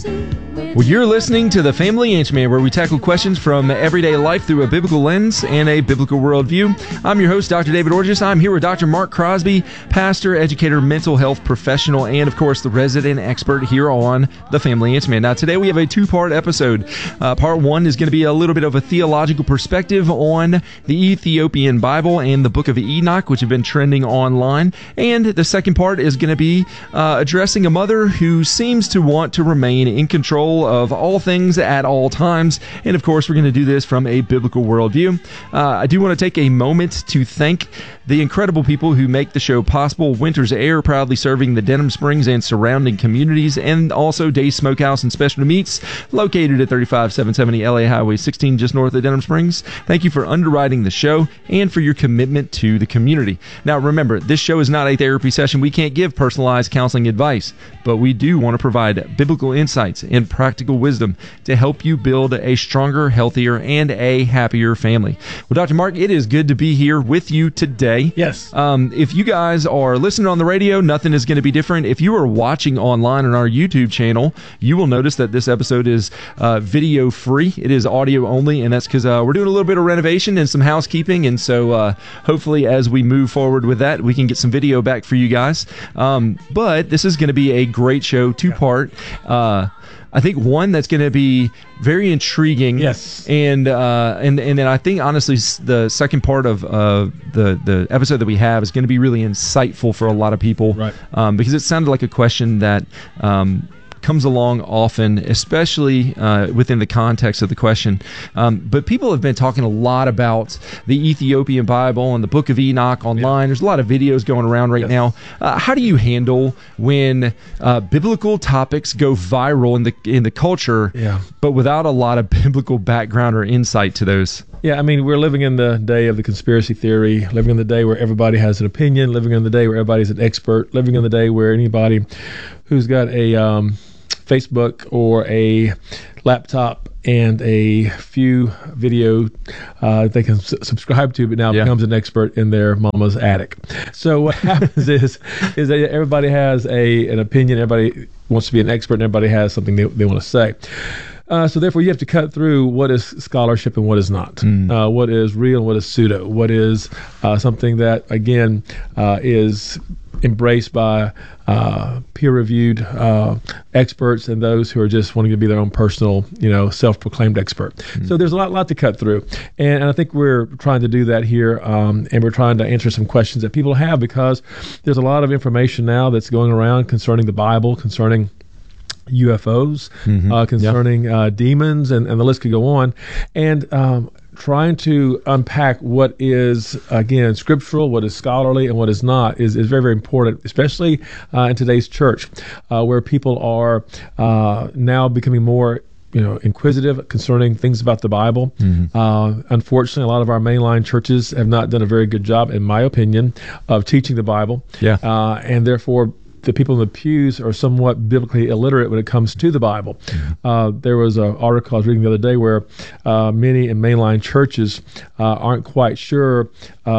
Well, you're listening to The Family Inch Man, where we tackle questions from everyday life through a biblical lens and a biblical worldview. I'm your host, Dr. David Orgis. I'm here with Dr. Mark Crosby, pastor, educator, mental health professional, and, of course, the resident expert here on The Family Inch Man. Now, today we have a two-part episode. Part one is going to be a little bit of a theological perspective on the Ethiopian Bible and the Book of Enoch, which have been trending online. And the second part is going to be addressing a mother who seems to want to remain in control of all things at all times. And of course, we're going to do this from a biblical worldview. I do want to take a moment to thank the incredible people who make the show possible. Winter's Air, proudly serving the Denham Springs and surrounding communities, and also Days Smokehouse and Specialty Meats, located at 35770 LA Highway 16, just north of Denham Springs. Thank you for underwriting the show and for your commitment to the community. Now, remember, this show is not a therapy session. We can't give personalized counseling advice, but we do want to provide biblical insights and practical wisdom to help you build a stronger, healthier, and a happier family. Well, Dr. Mark, it is good to be here with you today. Yes. If you guys are listening on the radio, nothing is going to be different. If you are watching online on our YouTube channel, you will notice that this episode is video free. It is audio only, and that's because we're doing a little bit of renovation and some housekeeping, and so hopefully as we move forward with that, we can get some video back for you guys. But this is going to be a great show, two-part. I think one that's going to be very intriguing. Yes. And then I think, honestly, the second part of the episode that we have is going to be really insightful for a lot of people. Right. Because it sounded like a question that comes along often, especially within the context of the question. But people have been talking a lot about the Ethiopian Bible and the Book of Enoch online. Yeah. There's a lot of videos going around right now. How do you handle when biblical topics go viral in the culture, but without a lot of biblical background or insight to those? Yeah, I mean, we're living in the day of the conspiracy theory, living in the day where everybody has an opinion, living in the day where everybody's an expert, living in the day where anybody who's got a Facebook or a laptop and a few video they can subscribe to, but now becomes an expert in their mama's attic. So what happens is that everybody has an opinion, everybody wants to be an expert, and everybody has something they want to say. So therefore, you have to cut through what is scholarship and what is not, what is real and what is pseudo, what is something that, again, is embraced by peer-reviewed experts and those who are just wanting to be their own personal, self-proclaimed expert. So there's a lot to cut through, and I think we're trying to do that here, and we're trying to answer some questions that people have, because there's a lot of information now that's going around concerning the Bible, concerning UFOs, concerning demons, and the list could go on. And trying to unpack what is, again, scriptural, what is scholarly, and what is not is very, very important, especially in today's church, where people are now becoming more inquisitive concerning things about the Bible. Unfortunately, a lot of our mainline churches have not done a very good job, in my opinion, of teaching the Bible. And therefore, the people in the pews are somewhat biblically illiterate when it comes to the Bible. There was an article I was reading the other day where many in mainline churches aren't quite sure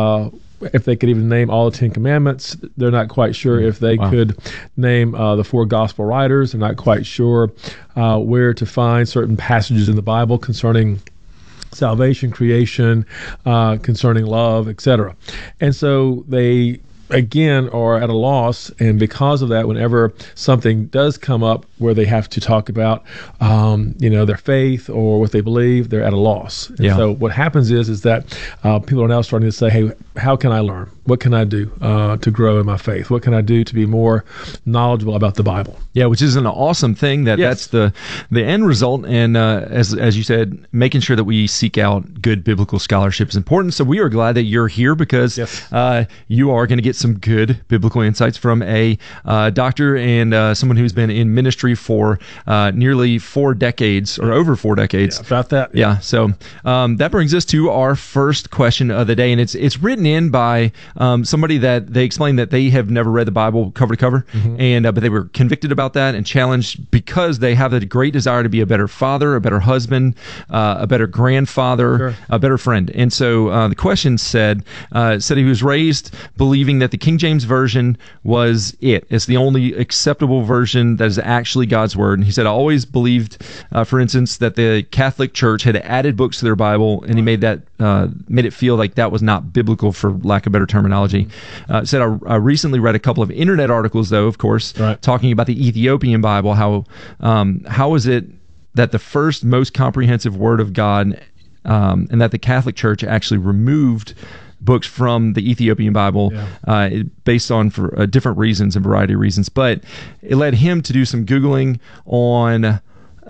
if they could even name all the 10 Commandments. They're not quite sure if they could name the 4 gospel writers. They're not quite sure where to find certain passages in the Bible concerning salvation, creation, concerning love, etc. And so they, again, are at a loss, and because of that, whenever something does come up where they have to talk about, their faith or what they believe, they're at a loss. And so what happens is that people are now starting to say, hey, how can I learn? What can I do to grow in my faith? What can I do to be more knowledgeable about the Bible? Yeah, which is an awesome thing. That's the end result. And as you said, making sure that we seek out good biblical scholarship is important. So we are glad that you're here, because you are going to get some good biblical insights from a doctor and someone who's been in ministry for nearly 4 decades, or over 4 decades. About that. Yeah. So that brings us to our first question of the day, and it's written in by somebody that they explained that they have never read the Bible cover to cover, and but they were convicted about that and challenged because they have a great desire to be a better father, a better husband, a better grandfather, a better friend. And so the question said he was raised believing that that the King James Version was it. It's the only acceptable version that is actually God's Word. And he said, I always believed, for instance, that the Catholic Church had added books to their Bible, and he made it feel like that was not biblical, for lack of better terminology. Said, I recently read a couple of internet articles, though, of course, talking about the Ethiopian Bible. How is it that the first most comprehensive Word of God, and that the Catholic Church actually removed books from the Ethiopian Bible based on for different reasons and variety of reasons. But it led him to do some Googling on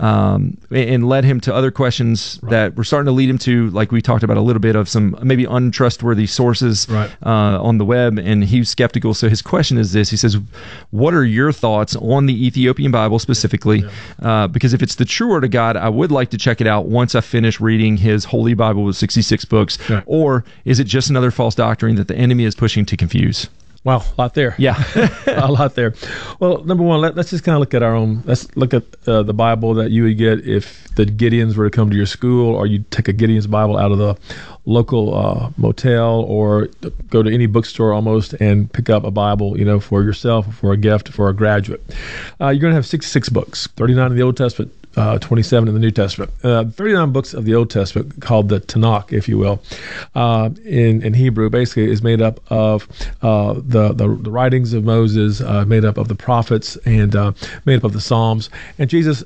and led him to other questions that were starting to lead him to, like we talked about a little bit, of some maybe untrustworthy sources on the web, and he was skeptical. So his question is this. He says, what are your thoughts on the Ethiopian Bible specifically? Because if it's the true Word of God, I would like to check it out once I finish reading his Holy Bible with 66 books. Or is it just another false doctrine that the enemy is pushing to confuse? Wow, a lot there. Yeah. A lot there. Well, number one, let's just kind of look at let's look at the Bible that you would get if the Gideons were to come to your school, or you take a Gideon's Bible out of the local motel, or go to any bookstore almost and pick up a Bible, for yourself, for a gift, for a graduate. You're going to have 66 books, 39 in the Old Testament, 27 in the New Testament. 39 books of the Old Testament, called the Tanakh, if you will, in Hebrew, basically is made up of the writings of Moses, made up of the prophets, and made up of the Psalms. And Jesus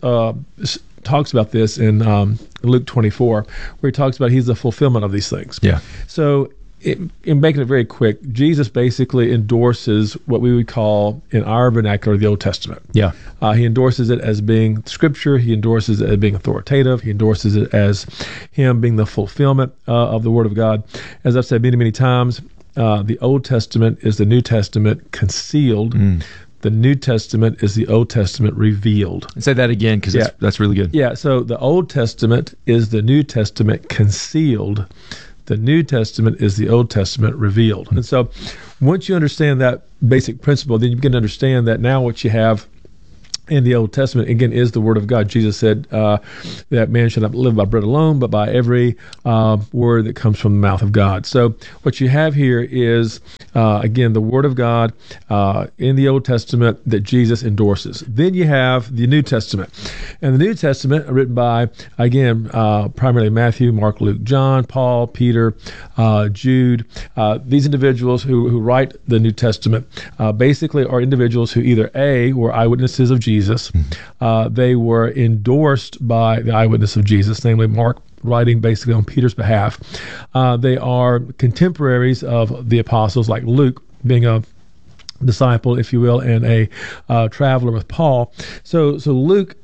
talks about this in Luke 24, where he talks about he's the fulfillment of these things. Yeah. So in making it very quick, Jesus basically endorses what we would call, in our vernacular, the Old Testament. Yeah. He endorses it as being Scripture. He endorses it as being authoritative. He endorses it as him being the fulfillment of the Word of God. As I've said many, many times, the Old Testament is the New Testament concealed. The New Testament is the Old Testament revealed. Say that again, because that's really good. Yeah, so the Old Testament is the New Testament concealed. The New Testament is the Old Testament revealed. And so once you understand that basic principle, then you begin to understand that now what you have in the Old Testament, again, is the Word of God. Jesus said that man should not live by bread alone, but by every word that comes from the mouth of God. So what you have here is, again, the Word of God in the Old Testament that Jesus endorses. Then you have the New Testament. And the New Testament, written by, again, primarily Matthew, Mark, Luke, John, Paul, Peter, Jude. These individuals who write the New Testament basically are individuals who either A, were eyewitnesses of Jesus. They were endorsed by the eyewitness of Jesus, namely Mark, writing basically on Peter's behalf. They are contemporaries of the apostles, like Luke, being a disciple, if you will, and a traveler with Paul. So Luke,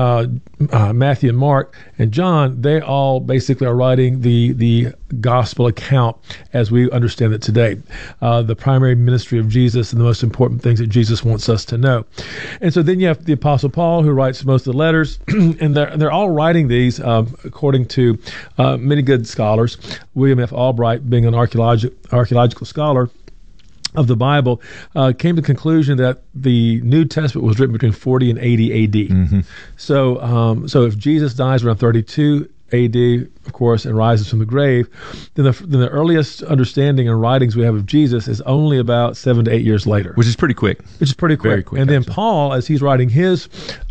Matthew, and Mark, and John, they all basically are writing the gospel account as we understand it today, the primary ministry of Jesus and the most important things that Jesus wants us to know. And so then you have the Apostle Paul, who writes most of the letters, and they're all writing these according to many good scholars. William F. Albright, being an archaeological scholar of the Bible, came to the conclusion that the New Testament was written between 40 and 80 A.D. So if Jesus dies around 32 A.D., of course, and rises from the grave, then the earliest understanding and writings we have of Jesus is only about 7 to 8 years later. Which is pretty quick. Very quick. And then Paul, as he's writing his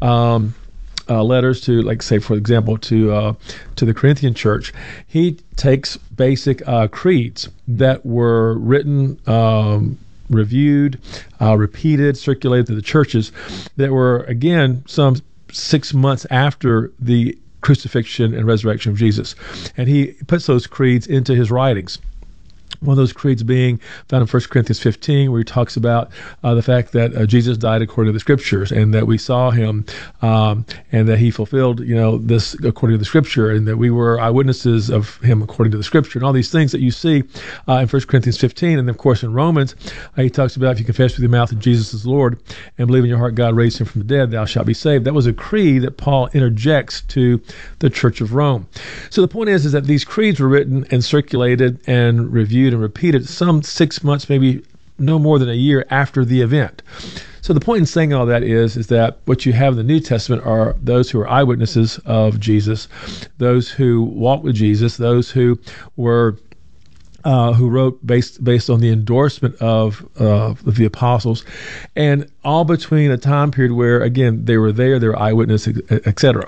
letters to, like, say, for example, to the Corinthian church, he takes basic creeds that were written, reviewed, repeated, circulated to the churches, that were, again, some 6 months after the crucifixion and resurrection of Jesus. And he puts those creeds into his writings. One of those creeds being found in 1 Corinthians 15, where he talks about the fact that Jesus died according to the Scriptures, and that we saw him, and that he fulfilled, this according to the Scripture, and that we were eyewitnesses of him according to the Scripture, and all these things that you see in 1 Corinthians 15. And then, of course, in Romans, he talks about, if you confess with your mouth that Jesus is Lord and believe in your heart God raised him from the dead, thou shalt be saved. That was a creed that Paul interjects to the Church of Rome. So the point is that these creeds were written and circulated and reviewed and repeated some 6 months, maybe no more than a year after the event. So the point in saying all that is that what you have in the New Testament are those who are eyewitnesses of Jesus, those who walked with Jesus, those who were who wrote based on the endorsement of the apostles, and all between a time period where, again, they were there, they were eyewitness, etc.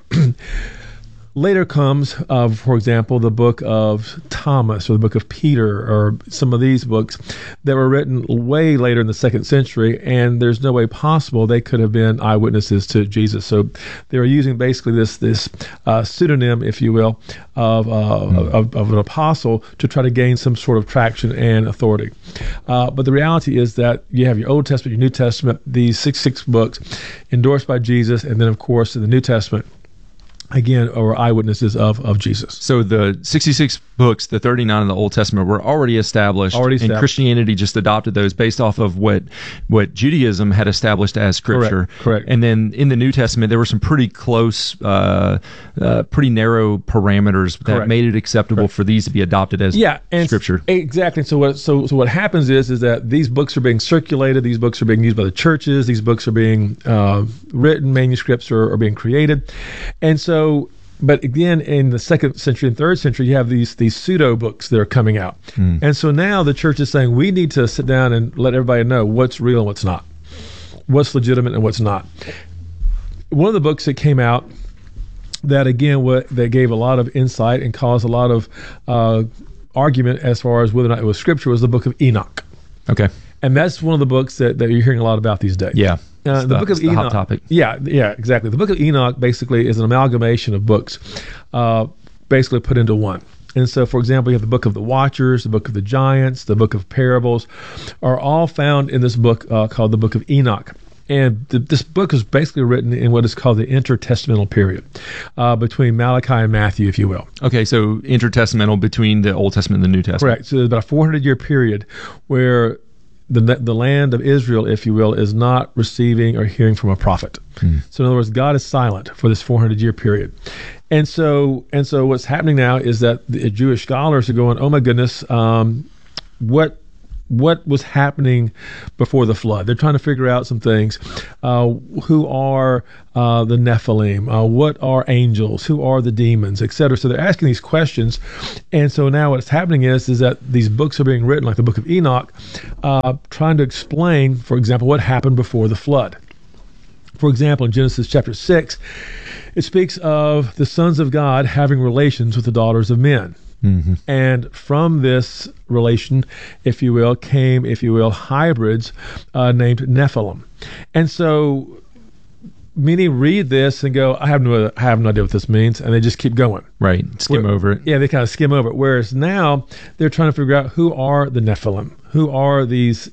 Later comes, for example, the book of Thomas or the book of Peter or some of these books that were written way later in the 2nd century, and there's no way possible they could have been eyewitnesses to Jesus. So they were using basically this pseudonym, if you will, of an apostle to try to gain some sort of traction and authority. But the reality is that you have your Old Testament, your New Testament, these six books endorsed by Jesus, and then, of course, in the New Testament, again, are eyewitnesses of Jesus. So the 66 books, the 39 in the Old Testament, were already established. And Christianity just adopted those based off of what Judaism had established as Scripture. Correct. And then in the New Testament, there were some pretty close, pretty narrow parameters that made it acceptable for these to be adopted as Scripture. Exactly. So what happens is that these books are being circulated, these books are being used by the churches, these books are being written, manuscripts are being created. And so, but again, in the 2nd century and 3rd century, you have these pseudo books that are coming out. And so now the church is saying, we need to sit down and let everybody know what's real and what's not, what's legitimate and what's not. One of the books that came out that, again, that gave a lot of insight and caused a lot of argument as far as whether or not it was Scripture was the book of Enoch. Okay. And that's one of the books that you're hearing a lot about these days. Yeah. The book of Enoch, hot topic. Yeah, exactly. The book of Enoch basically is an amalgamation of books, basically put into one. And so, for example, you have the book of the Watchers, the book of the Giants, the book of Parables, are all found in this book called the book of Enoch. And this book is basically written in what is called the intertestamental period, between Malachi and Matthew, if you will. Okay, so intertestamental between the Old Testament and the New Testament. Correct. So there's about a 400-year period where the land of Israel, if you will, is not receiving or hearing from a prophet. So in other words, God is silent for this 400-year period. And so what's happening now is that the Jewish scholars are going, oh my goodness, what was happening before the flood? They're trying to figure out some things. Who are the Nephilim? What are angels? Who are the demons? Etc. So they're asking these questions. And so now what's happening is that these books are being written, like the book of Enoch, trying to explain, for example, what happened before the flood. For example, in Genesis chapter 6, it speaks of the sons of God having relations with the daughters of men. And from this relation, if you will, came, hybrids named Nephilim. And so many read this and go, I have no idea what this means, and they just keep going. Right, skim over it. Yeah, they kind of skim over it. Whereas now they're trying to figure out who are the Nephilim, who are these,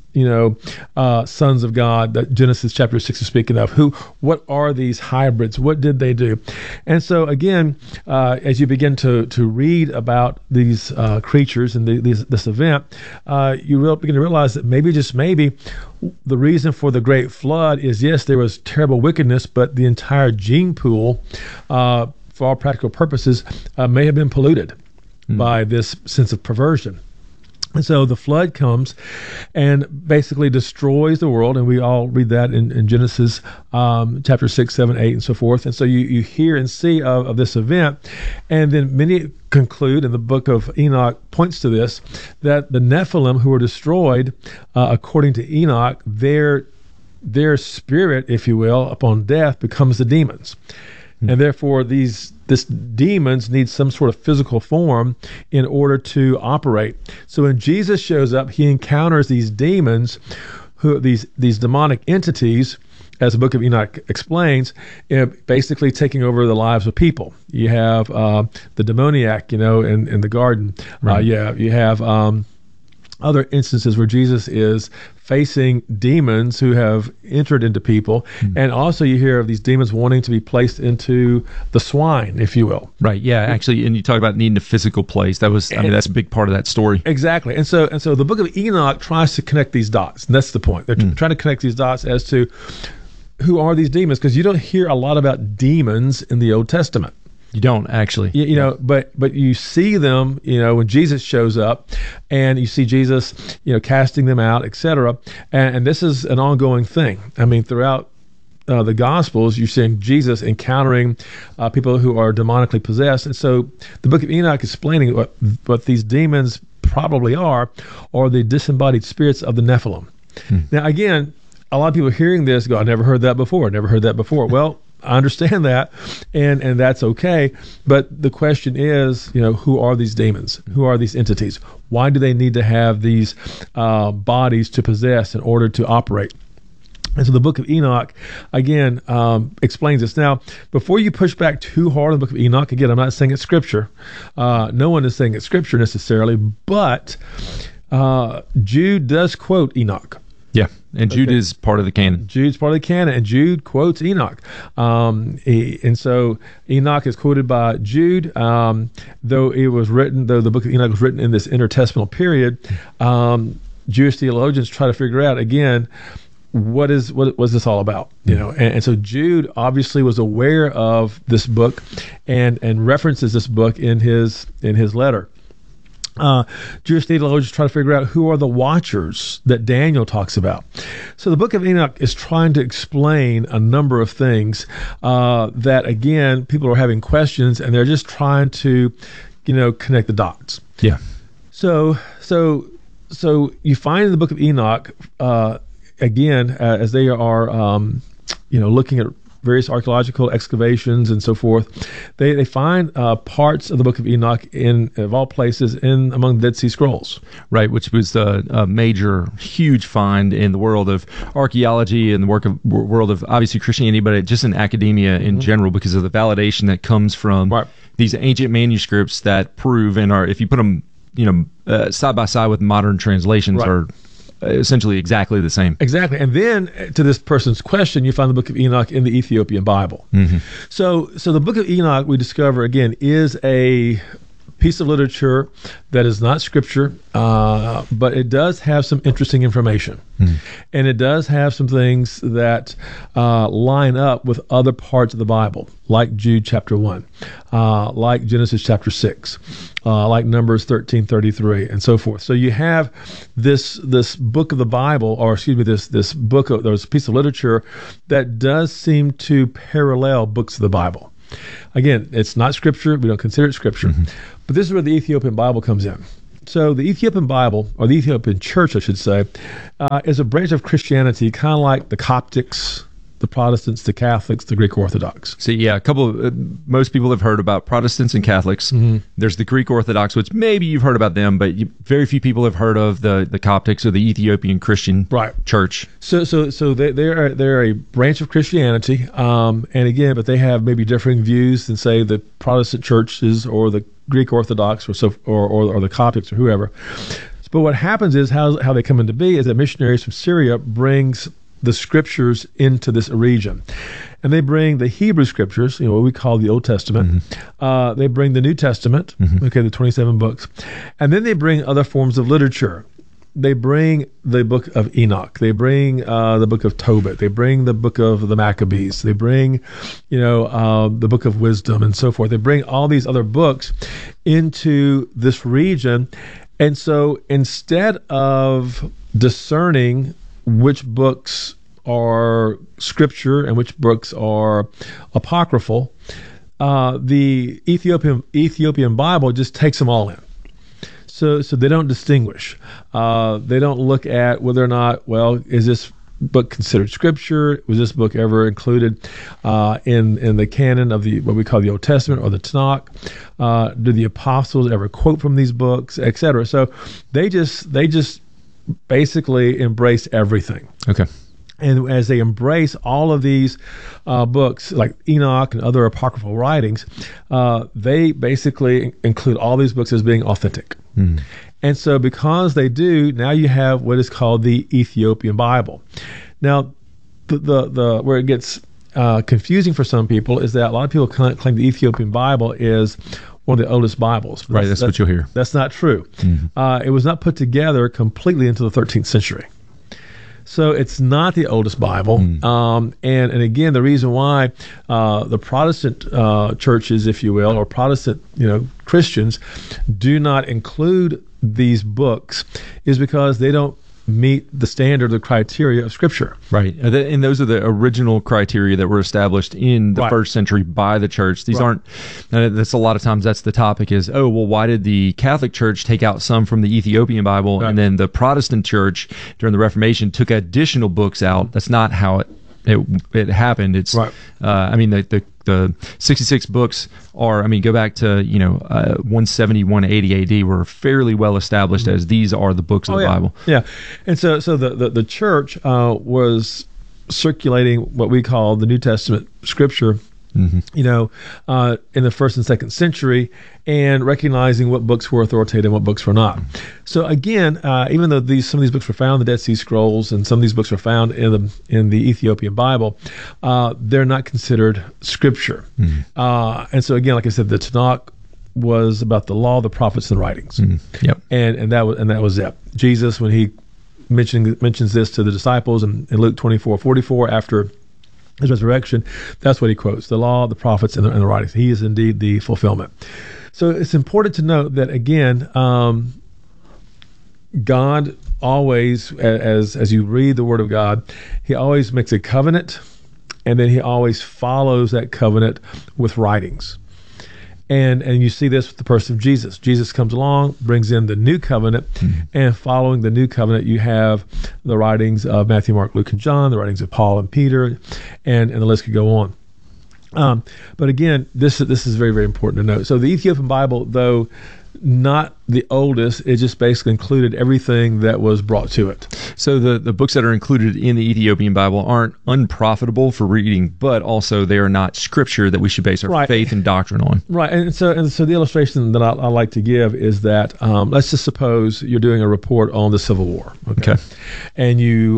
sons of God that Genesis chapter 6 is speaking of. What are these hybrids? What did they do? And so again, as you begin to read about these creatures and this event, you begin to realize that maybe, just maybe, the reason for the great flood is, yes, there was terrible wickedness, but the entire gene pool, for all practical purposes, may have been polluted by this sense of perversion. And so the flood comes and basically destroys the world, and we all read that in Genesis chapter 6, 7, 8, and so forth. And so you hear and see of this event, and then many conclude, and the book of Enoch points to this, that the Nephilim who were destroyed, according to Enoch, their spirit, if you will, upon death becomes the demons. And therefore, this demons need some sort of physical form in order to operate. So when Jesus shows up, he encounters these demons, these demonic entities, as the book of Enoch explains, basically taking over the lives of people. You have the demoniac, in the garden. Right. You have other instances where Jesus is facing demons who have entered into people. And also you hear of these demons wanting to be placed into the swine, if you will. Right, yeah, actually, and you talk about needing a physical place. That's a big part of that story. Exactly. And so the book of Enoch tries to connect these dots, and that's the point. They're trying to connect these dots as to who are these demons, because you don't hear a lot about demons in the Old Testament. You don't, actually. But you see them, when Jesus shows up, and you see Jesus, casting them out, etc. And this is an ongoing thing. I mean, throughout the Gospels, you're seeing Jesus encountering people who are demonically possessed. And so the book of Enoch is explaining what these demons probably are the disembodied spirits of the Nephilim. Now, again, a lot of people hearing this go, I never heard that before. Well, I understand that, and that's okay. But the question is, who are these demons? Who are these entities? Why do they need to have these bodies to possess in order to operate? And so the Book of Enoch, again, explains this. Now, before you push back too hard on the Book of Enoch, again, I'm not saying it's Scripture. No one is saying it's Scripture necessarily, but Jude does quote Enoch. Yeah, and Jude is part of the canon. Jude's part of the canon, and Jude quotes Enoch. And so Enoch is quoted by Jude, though the Book of Enoch was written in this intertestamental period. Jewish theologians try to figure out, again, what was this all about? And so Jude obviously was aware of this book and references this book in his letter. Jewish theologians try to figure out who are the watchers that Daniel talks about. So the Book of Enoch is trying to explain a number of things that, again, people are having questions, and they're just trying to, connect the dots. Yeah. So you find in the Book of Enoch, again, as they are, looking at various archaeological excavations and so forth, they find parts of the Book of Enoch of all places, among the Dead Sea Scrolls. Right, which was a major, huge find in the world of archaeology and the world of obviously Christianity, but just in academia in general, because of the validation that comes from these ancient manuscripts that prove and are, if you put them, side by side with modern translations, are essentially exactly the same. Exactly. And then to this person's question, you find the Book of Enoch in the Ethiopian Bible. So the Book of Enoch, we discover, again, is a piece of literature that is not Scripture, but it does have some interesting information. And it does have some things that line up with other parts of the Bible, like Jude chapter 1, like Genesis chapter 6, like Numbers 13:33, and so forth. So you have this book of the Bible, or excuse me, this book of this piece of literature that does seem to parallel books of the Bible. Again, it's not Scripture. We don't consider it Scripture. But this is where the Ethiopian Bible comes in. So the Ethiopian Bible, or the Ethiopian Church, I should say, is a branch of Christianity, kind of like the Coptics, the Protestants, the Catholics, the Greek Orthodox. So yeah, most people have heard about Protestants and Catholics. There's the Greek Orthodox, which maybe you've heard about them, but very few people have heard of the Coptics or the Ethiopian Christian Church. So they're a branch of Christianity, and again, but they have maybe differing views than, say, the Protestant churches or the Greek Orthodox or the Coptics or whoever. But what happens is how they come into be is that missionaries from Syria brings the Scriptures into this region. And they bring the Hebrew Scriptures, what we call the Old Testament. They bring the New Testament, the 27 books. And then they bring other forms of literature. They bring the Book of Enoch. They bring the Book of Tobit. They bring the Book of the Maccabees. They bring, the Book of Wisdom and so forth. They bring all these other books into this region. And so instead of discerning which books are Scripture and which books are apocryphal, the Ethiopian Bible just takes them all in. So they don't distinguish. They don't look at whether or not, is this book considered Scripture? Was this book ever included in the canon of what we call the Old Testament or the Tanakh? Do the apostles ever quote from these books, etc.? So they just basically embrace everything. Okay. And as they embrace all of these books, like Enoch and other apocryphal writings, they basically include all these books as being authentic. And so because they do, now you have what is called the Ethiopian Bible. Now, the where it gets confusing for some people is that a lot of people claim the Ethiopian Bible is one of the oldest Bibles. Right, that's what you'll hear. That's not true. It was not put together completely until the 13th century. So it's not the oldest Bible. And again, the reason why the Protestant churches, if you will, or Protestant Christians do not include these books is because they don't meet the standard, the criteria of Scripture. Right. And those are the original criteria that were established in the first century by the church. These aren't, that's a lot of times that's the topic is, oh, well, why did the Catholic Church take out some from the Ethiopian Bible and then the Protestant Church during the Reformation took additional books out? That's not how it happened. It's, I mean, the 66 books are, I mean, go back to, 170, 180 AD were fairly well established as these are the books of the Bible. Yeah. And so the church was circulating what we call the New Testament Scripture, in the first and second century, and recognizing what books were authoritative and what books were not. So again, even though some of these books were found in the Dead Sea Scrolls and some of these books were found in the Ethiopian Bible, they're not considered Scripture. And so again, like I said, the Tanakh was about the law, the prophets, and the writings. Yep. And that was it. Jesus, when he mentions this to the disciples in Luke 24:44 after his resurrection, that's what he quotes: the law, the prophets, and the writings. He is indeed the fulfillment. So it's important to note that, again, God always, as you read the Word of God, he always makes a covenant, and then he always follows that covenant with writings. And you see this with the person of Jesus. Jesus comes along, brings in the new covenant, and following the new covenant, you have the writings of Matthew, Mark, Luke, and John, the writings of Paul and Peter, and the list could go on. But again, this is very, very important to note. So the Ethiopian Bible, though not the oldest, it just basically included everything that was brought to it. So the books that are included in the Ethiopian Bible aren't unprofitable for reading, but also they are not Scripture that we should base our faith and doctrine on. Right, and so the illustration that I like to give is that let's just suppose you're doing a report on the Civil War, okay. And you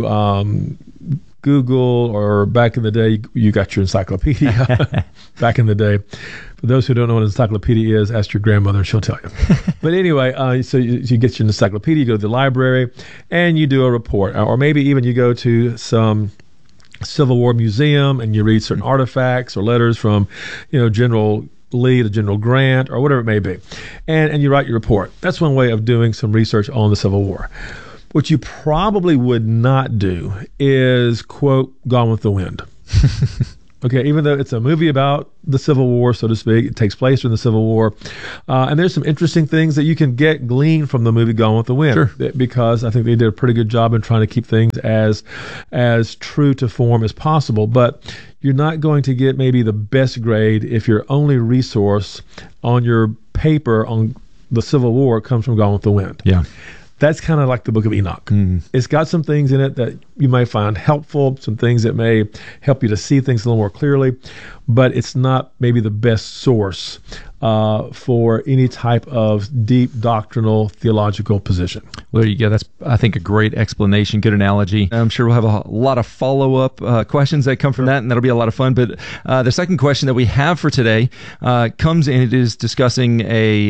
Google, or back in the day, you got your encyclopedia. Back in the day. For those who don't know what an encyclopedia is, ask your grandmother and she'll tell you. But anyway, so you get your encyclopedia, you go to the library, and you do a report. Or maybe even you go to some Civil War museum and you read certain artifacts or letters from, General Lee to General Grant or whatever it may be. And you write your report. That's one way of doing some research on the Civil War. What you probably would not do is quote Gone with the Wind. Okay, even though it's a movie about the Civil War, so to speak, it takes place during the Civil War. And there's some interesting things that you can glean from the movie Gone with the Wind, because I think they did a pretty good job in trying to keep things as true to form as possible. But you're not going to get maybe the best grade if your only resource on your paper on the Civil War comes from Gone with the Wind. Yeah. That's kind of like the Book of Enoch. It's got some things in it that you may find helpful, some things that may help you to see things a little more clearly, but it's not maybe the best source for any type of deep doctrinal theological position. Well, there you go. That's, I think, a great explanation, good analogy. I'm sure we'll have a lot of follow-up questions that come from that, and that'll be a lot of fun. But the second question that we have for today comes, and it is discussing a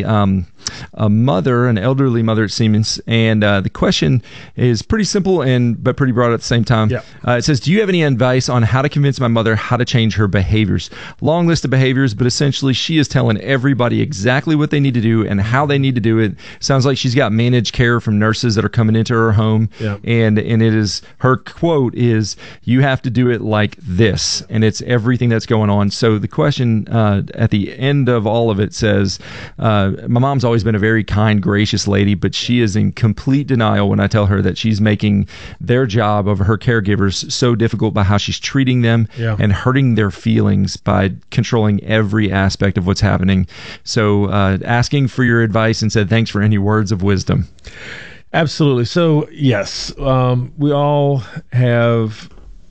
mother, an elderly mother, it seems, and the question is pretty simple but pretty broad at the same time. It says, do you have any advice on how to convince my mother how to change her behaviors? Long list of behaviors, but essentially she is telling everybody exactly what they need to do and how they need to do it. Sounds like she's got managed care from nurses that are coming into her home, and it is, her quote is, you have to do it like this, and it's everything that's going on. So the question at the end of all of it says, my mom's always been a very kind, gracious lady, but she is in complete denial when I tell her that she's making their job of her caregivers so difficult by how she's treating them and hurting their feelings by controlling every aspect of what's happening. So asking for your advice, and said thanks for any words of wisdom. Absolutely. So yes, we all have,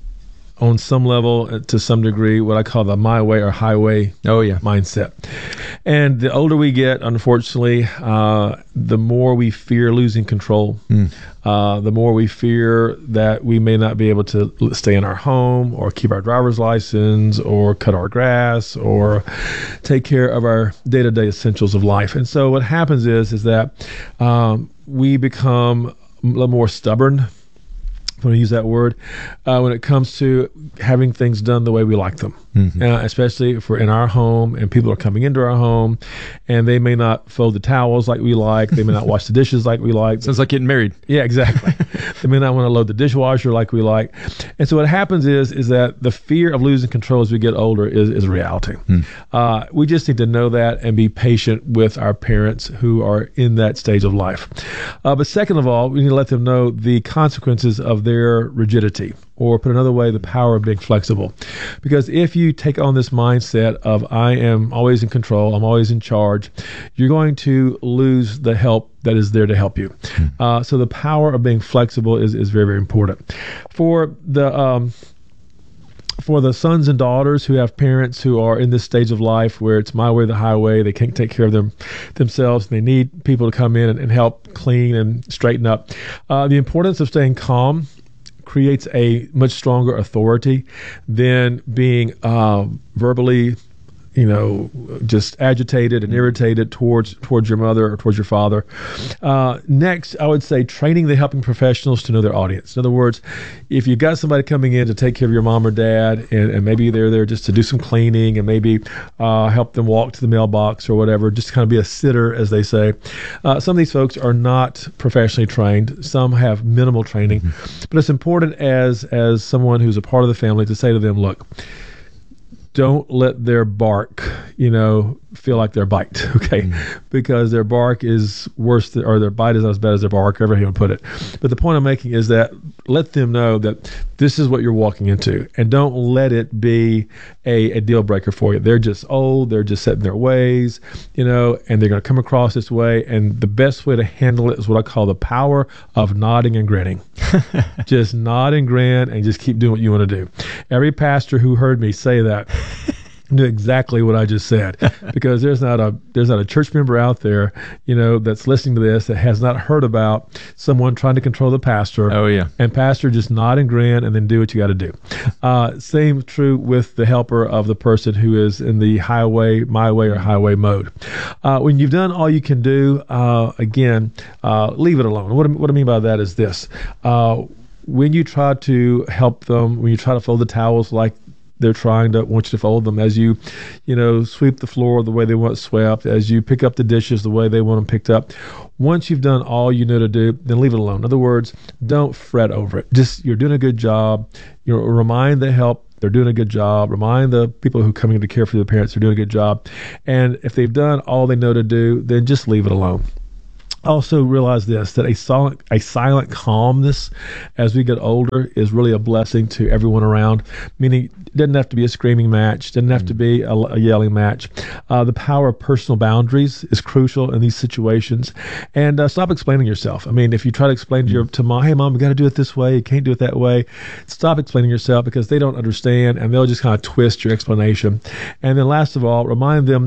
on some level, to some degree, what I call the my way or highway mindset. And the older we get, unfortunately, the more we fear losing control, the more we fear that we may not be able to stay in our home or keep our driver's license or cut our grass or take care of our day-to-day essentials of life. And so what happens is that we become a little more stubborn, if I want to use that word, when it comes to having things done the way we like them. especially if we're in our home and people are coming into our home, and they may not fold the towels like we like. They may not wash the dishes like we like. Sounds like getting married. Yeah, exactly. They may not want to load the dishwasher like we like. And so what happens is that the fear of losing control as we get older is a reality. We just need to know that and be patient with our parents who are in that stage of life. But second of all, we need to let them know the consequences of their rigidity, or put another way, the power of being flexible. Because if you take on this mindset of I am always in control, I'm always in charge, you're going to lose the help that is there to help you. So the power of being flexible is very, very important. For the sons and daughters who have parents who are in this stage of life where it's my way or the highway, they can't take care of themselves, and they need people to come in and help clean and straighten up. The importance of staying calm creates a much stronger authority than being verbally, just agitated and irritated towards your mother or towards your father. Next, I would say training the helping professionals to know their audience. In other words, if you've got somebody coming in to take care of your mom or dad, and maybe they're there just to do some cleaning and maybe help them walk to the mailbox or whatever, just kind of be a sitter, as they say. Some of these folks are not professionally trained. Some have minimal training. But it's important as someone who's a part of the family to say to them, look, don't let their bark, feel like their bite, okay? Because their bark is worse, or their bite is not as bad as their bark, however you want to put it. But the point I'm making is that let them know that this is what you're walking into, and don't let it be a deal breaker for you. They're just old, they're just set in their ways, and they're going to come across this way, and the best way to handle it is what I call the power of nodding and grinning. Just nod and grin and just keep doing what you want to do. Every pastor who heard me say that knew exactly what I just said, because there's not a church member out there, that's listening to this that has not heard about someone trying to control the pastor. Oh yeah. And pastor just nod and grin and then do what you got to do. Same true with the helper of the person who is in the highway, my way, or highway mode. When you've done all you can do, again, leave it alone. What I mean by that is this. When you try to help them, when you try to fold the towels like they're want you to fold them, as you sweep the floor the way they want it swept, as you pick up the dishes the way they want them picked up. Once you've done all you know to do, then leave it alone. In other words, don't fret over it. Just, you're doing a good job. Remind the help they're doing a good job. Remind the people who are coming to care for the parents they're doing a good job. And if they've done all they know to do, then just leave it alone. Also realize this, that a silent calmness as we get older is really a blessing to everyone around, meaning it doesn't have to be a screaming match, doesn't have to be a yelling match. The power of personal boundaries is crucial in these situations. And stop explaining yourself. I mean, if you try to explain to mom, hey mom, we got to do it this way, you can't do it that way, stop explaining yourself, because they don't understand and they'll just kind of twist your explanation. And then last of all, remind them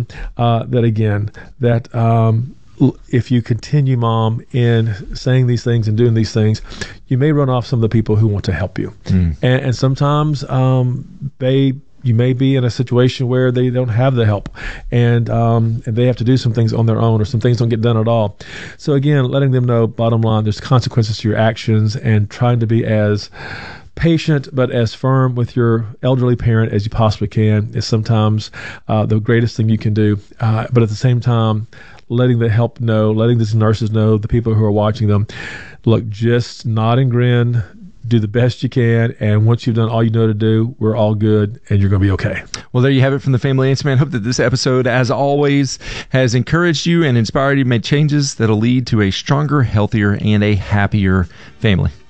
that if you continue, mom, in saying these things and doing these things, you may run off some of the people who want to help you. And sometimes you may be in a situation where they don't have the help, and they have to do some things on their own, or some things don't get done at all. So again, letting them know, bottom line, there's consequences to your actions, and trying to be as patient but as firm with your elderly parent as you possibly can is sometimes the greatest thing you can do. But at the same time, letting the help know, letting these nurses know, the people who are watching them, look, just nod and grin, do the best you can, and once you've done all you know to do, we're all good, and you're going to be okay. Well, there you have it from the Family Answer Man. Hope that this episode, as always, has encouraged you and inspired you to make changes that'll lead to a stronger, healthier, and a happier family.